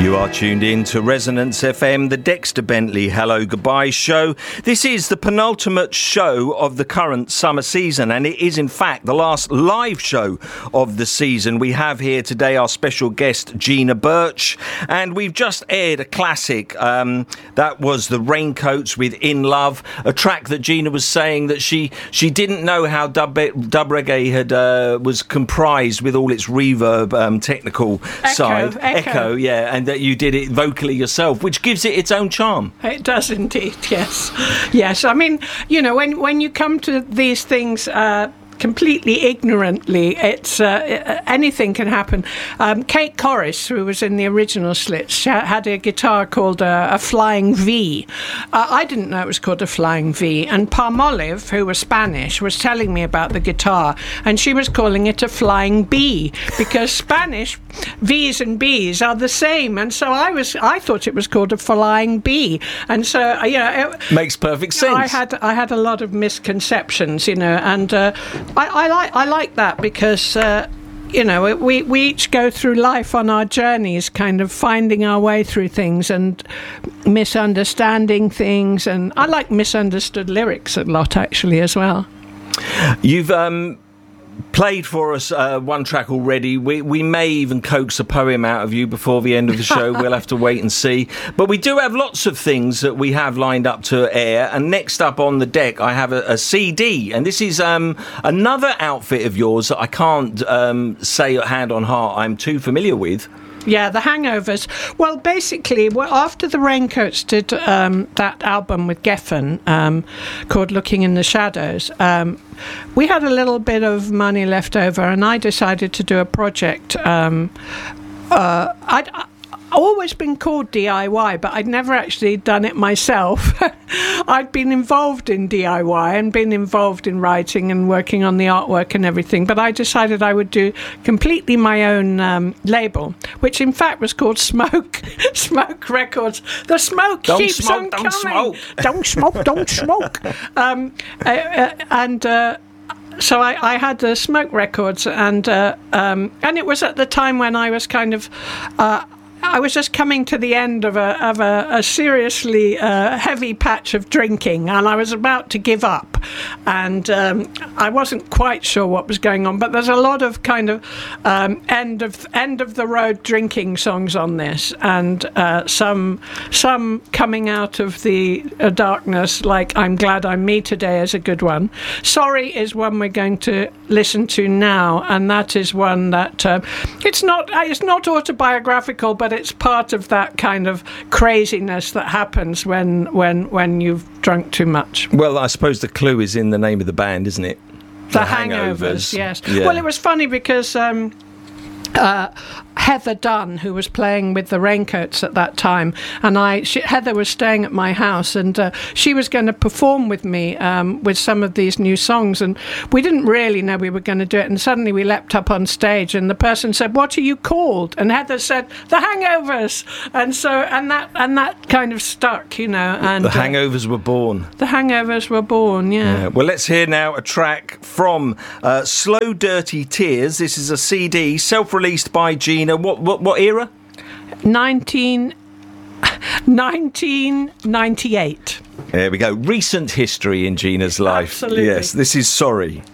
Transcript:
You are tuned in to Resonance FM, the Dexter Bentley Hello Goodbye show. This is the penultimate show of the current summer season, and it is in fact the last live show of the season. We have here today our special guest Gina Birch, and we've just aired a classic. That was The Raincoats with In Love, a track that Gina was saying that she didn't know how dub reggae was comprised with all its reverb, technical side. Echo, yeah, and that you did it vocally yourself, which gives it its own charm. It does indeed, yes. Yes, I mean, you know, when you come to these things completely ignorantly, it's anything can happen. Kate Corris, who was in the original Slits, had a guitar called a Flying V. I didn't know it was called a Flying V, and Palmolive, who was Spanish, was telling me about the guitar, and she was calling it a Flying B, because Spanish V's and B's are the same, and so I thought it was called a Flying B, and so it makes perfect sense. I had a lot of misconceptions, you know, and I like that because you know, we each go through life on our journeys, kind of finding our way through things and misunderstanding things, and I like misunderstood lyrics a lot actually as well. You've played for us one track already. We may even coax a poem out of you before the end of the show. We'll have to wait and see. But we do have lots of things that we have lined up to air. And next up on the deck, I have a CD. And this is another outfit of yours that I can't say hand on heart I'm too familiar with. Yeah, The Hangovers. Well, basically, after the Raincoats did that album with Geffen called Looking in the Shadows, we had a little bit of money left over, and I decided to do a project. I'd always been called DIY, but I'd never actually done it myself. I'd been involved in DIY and been involved in writing and working on the artwork and everything, but I decided I would do completely my own label, which in fact was called Smoke Records. The smoke keeps on coming. Don't smoke. So I had the Smoke Records, and it was at the time when I was kind of I was just coming to the end of a seriously heavy patch of drinking, and I was about to give up, and I wasn't quite sure what was going on. But there's a lot of kind of end of the road drinking songs on this, and some coming out of the darkness, like I'm Glad I'm Me Today is a good one. Sorry is one we're going to listen to now, and that is one that it's not autobiographical, but it's part of that kind of craziness that happens when you've drunk too much. Well, I suppose the clue is in the name of the band, isn't it? The Hangovers, yes. Yeah. Well, it was funny because Heather Dunn, who was playing with the Raincoats at that time, and Heather was staying at my house, and she was going to perform with me with some of these new songs, and we didn't really know we were going to do it, and suddenly we leapt up on stage, and the person said, "What are you called?" And Heather said, "The Hangovers," and that kind of stuck, you know. And the Hangovers were born. The Hangovers were born, yeah. Well, let's hear now a track from Slow Dirty Tears. This is a CD self-released by Gina. What era? 1998. There we go. Recent history in Gina's life. Absolutely. Yes, this is Sorry.